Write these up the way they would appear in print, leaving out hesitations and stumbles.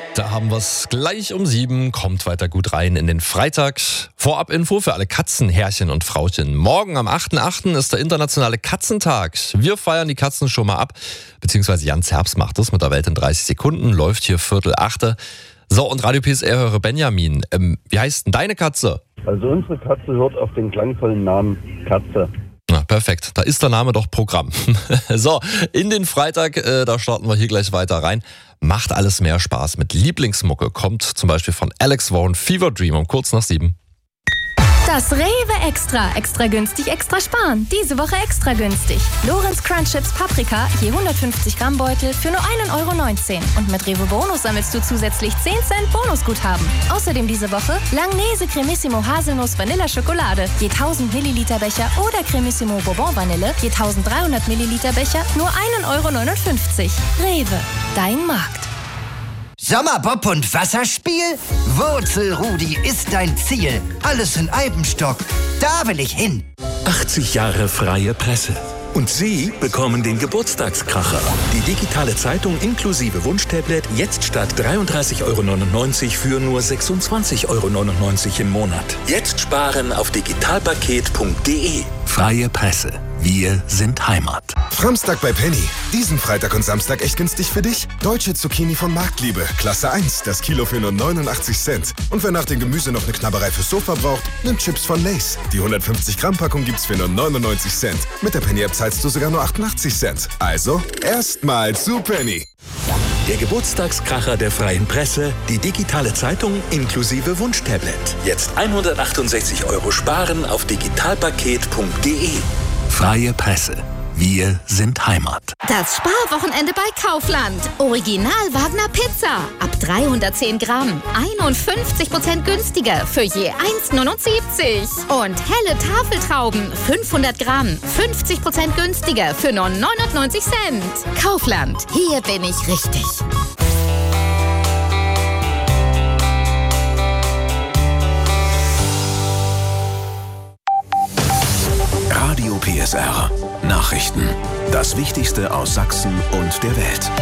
Da haben wir es gleich um 7, kommt weiter gut rein in den Freitag. Vorab-Info für alle Katzenherrchen und Frauchen. Morgen am 8.8. ist der internationale Katzentag. Wir feiern die Katzen schon mal ab, beziehungsweise Jan Zerbst macht das mit der Welt in 30 Sekunden, läuft hier 7:45. So, und Radio PSR-Hörer Benjamin, wie heißt denn deine Katze? Also unsere Katze hört auf den klangvollen Namen Katze. Na, perfekt, da ist der Name doch Programm. So, in den Freitag, da starten wir hier gleich weiter rein. Macht alles mehr Spaß mit Lieblingsmucke. Kommt zum Beispiel von Alex Warren, Fever Dream um kurz nach 7. Das Rewe Extra. Extra günstig, extra sparen. Diese Woche extra günstig. Lorenz Crunch Chips Paprika, je 150 Gramm Beutel für nur 1,19 €. Und mit Rewe Bonus sammelst du zusätzlich 10 Cent Bonusguthaben. Außerdem diese Woche Langnese Cremissimo Haselnuss Vanilla Schokolade, je 1000 Milliliter Becher oder Cremissimo Bourbon Vanille, je 1300 Milliliter Becher, nur 1,59 €. Rewe, dein Markt. Sommerbob und Wasserspiel? Wurzelrudi ist dein Ziel. Alles in Eibenstock. Da will ich hin. 80 Jahre freie Presse. Und Sie bekommen den Geburtstagskracher. Die digitale Zeitung inklusive Wunschtablet jetzt statt 33,99 € für nur 26,99 € im Monat. Jetzt sparen auf digitalpaket.de. Freie Presse. Wir sind Heimat. Samstag bei Penny. Diesen Freitag und Samstag echt günstig für dich? Deutsche Zucchini von Marktliebe. Klasse 1. Das Kilo für nur 89 Cent. Und wer nach dem Gemüse noch eine Knabberei fürs Sofa braucht, nimmt Chips von Lay's. Die 150 Gramm Packung gibt's für nur 99 Cent. Mit der Penny-App zahlst du sogar nur 88 Cent. Also, erstmal zu Penny. Der Geburtstagskracher der freien Presse, die digitale Zeitung inklusive Wunschtablet. Jetzt 168 € sparen auf digitalpaket.de. Freie Presse. Wir sind Heimat. Das Sparwochenende bei Kaufland. Original Wagner Pizza. Ab 310 Gramm. 51% günstiger für je 1,79 €. Und helle Tafeltrauben. 500 Gramm. 50% günstiger für nur 99 Cent. Kaufland. Hier bin ich richtig. Radio PSR. Nachrichten. Das Wichtigste aus Sachsen und der Welt.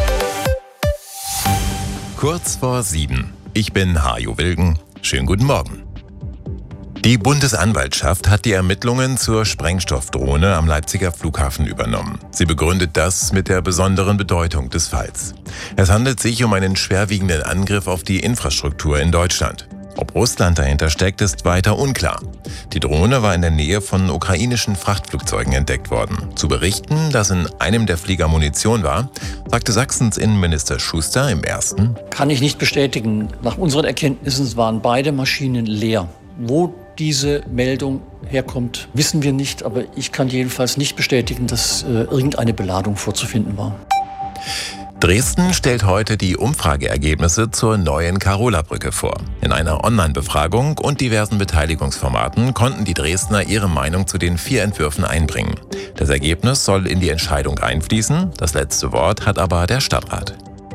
Kurz vor 7. Ich bin Hajo Wilgen. Schönen guten Morgen. Die Bundesanwaltschaft hat die Ermittlungen zur Sprengstoffdrohne am Leipziger Flughafen übernommen. Sie begründet das mit der besonderen Bedeutung des Falls. Es handelt sich um einen schwerwiegenden Angriff auf die Infrastruktur in Deutschland. Ob Russland dahinter steckt, ist weiter unklar. Die Drohne war in der Nähe von ukrainischen Frachtflugzeugen entdeckt worden. Zu berichten, dass in einem der Flieger Munition war, sagte Sachsens Innenminister Schuster im ersten: Kann ich nicht bestätigen. Nach unseren Erkenntnissen waren beide Maschinen leer. Wo diese Meldung herkommt, wissen wir nicht, aber ich kann jedenfalls nicht bestätigen, dass irgendeine Beladung vorzufinden war. Dresden stellt heute die Umfrageergebnisse zur neuen Karola-Brücke vor. In einer Online-Befragung und diversen Beteiligungsformaten konnten die Dresdner ihre Meinung zu den 4 Entwürfen einbringen. Das Ergebnis soll in die Entscheidung einfließen, das letzte Wort hat aber der Stadtrat.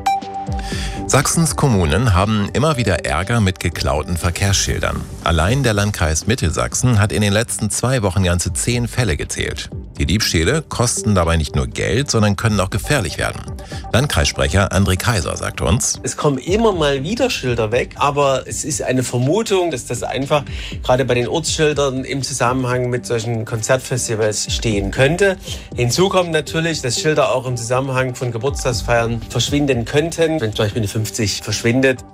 Sachsens Kommunen haben immer wieder Ärger mit geklauten Verkehrsschildern. Allein der Landkreis Mittelsachsen hat in den letzten 2 Wochen ganze 10 Fälle gezählt. Die Diebstähle kosten dabei nicht nur Geld, sondern können auch gefährlich werden. Landkreissprecher André Kaiser sagt uns: Es kommen immer mal wieder Schilder weg, aber es ist eine Vermutung, dass das einfach gerade bei den Ortsschildern im Zusammenhang mit solchen Konzertfestivals stehen könnte. Hinzu kommt natürlich, dass Schilder auch im Zusammenhang von Geburtstagsfeiern verschwinden könnten, wenn zum Beispiel eine 50 verschwindet.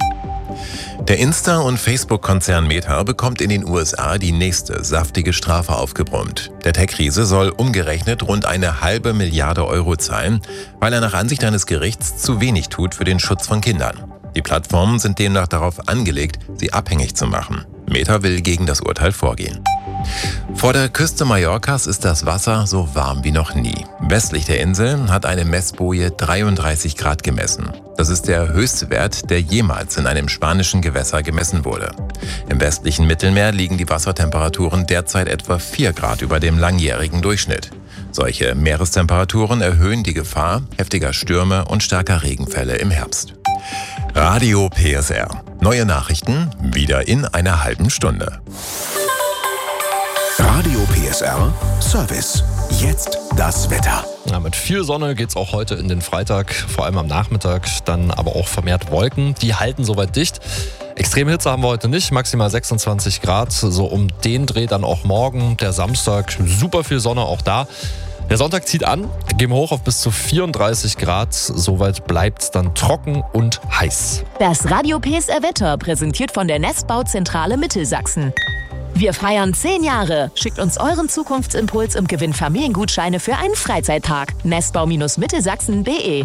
Der Insta- und Facebook-Konzern Meta bekommt in den USA die nächste saftige Strafe aufgebrummt. Der Tech-Riese soll umgerechnet rund 1,5 Milliarde € zahlen, weil er nach Ansicht eines Gerichts zu wenig tut für den Schutz von Kindern. Die Plattformen sind demnach darauf angelegt, sie abhängig zu machen. Meta will gegen das Urteil vorgehen. Vor der Küste Mallorcas ist das Wasser so warm wie noch nie. Westlich der Insel hat eine Messboje 33 Grad gemessen. Das ist der höchste Wert, der jemals in einem spanischen Gewässer gemessen wurde. Im westlichen Mittelmeer liegen die Wassertemperaturen derzeit etwa 4 Grad über dem langjährigen Durchschnitt. Solche Meerestemperaturen erhöhen die Gefahr heftiger Stürme und starker Regenfälle im Herbst. Radio PSR. Neue Nachrichten wieder in einer halben Stunde. Radio PSR Service. Jetzt das Wetter. Ja, mit viel Sonne geht's auch heute in den Freitag, vor allem am Nachmittag, dann aber auch vermehrt Wolken. Die halten soweit dicht. Extreme Hitze haben wir heute nicht, maximal 26 Grad. So um den Dreh dann auch morgen, der Samstag, super viel Sonne auch da. Der Sonntag zieht an, gehen hoch auf bis zu 34 Grad. Soweit bleibt's dann trocken und heiß. Das Radio PSR Wetter präsentiert von der Nestbauzentrale Mittelsachsen. Wir feiern 10 Jahre. Schickt uns euren Zukunftsimpuls und gewinnt Familiengutscheine für einen Freizeittag. Nestbau-mittelsachsen.de.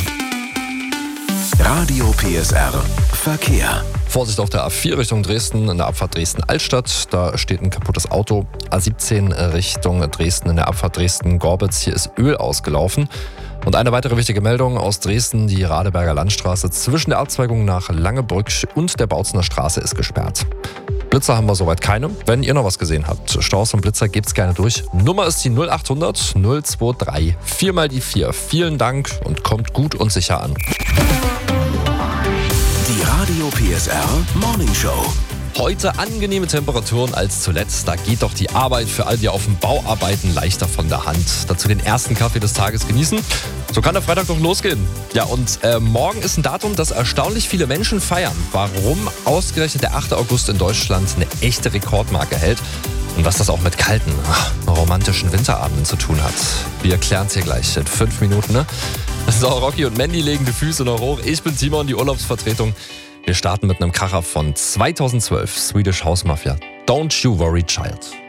Radio PSR Verkehr. Vorsicht auf der A4 Richtung Dresden, in der Abfahrt Dresden-Altstadt. Da steht ein kaputtes Auto. A17 Richtung Dresden, in der Abfahrt Dresden-Gorbitz. Hier ist Öl ausgelaufen. Und eine weitere wichtige Meldung aus Dresden. Die Radeberger Landstraße zwischen der Abzweigung nach Langebrück und der Bautzener Straße ist gesperrt. Blitzer haben wir soweit keine. Wenn ihr noch was gesehen habt, Staus und Blitzer, gebt's gerne durch. Nummer ist die 0800 023 4 mal die 4. Vielen Dank und kommt gut und sicher an. Die Radio PSR Morning Show. Heute angenehme Temperaturen als zuletzt. Da geht doch die Arbeit für all die auf dem Bau arbeiten leichter von der Hand. Dazu den ersten Kaffee des Tages genießen. So kann der Freitag doch losgehen. Ja, und morgen ist ein Datum, das erstaunlich viele Menschen feiern. Warum ausgerechnet der 8. August in Deutschland eine echte Rekordmarke hält und was das auch mit kalten, romantischen Winterabenden zu tun hat. Wir klären es hier gleich in 5 Minuten. Ne? So, Rocky und Mandy legen die Füße noch hoch. Ich bin Timon, die Urlaubsvertretung. Wir starten mit einem Kracher von 2012, Swedish House Mafia. Don't You Worry Child.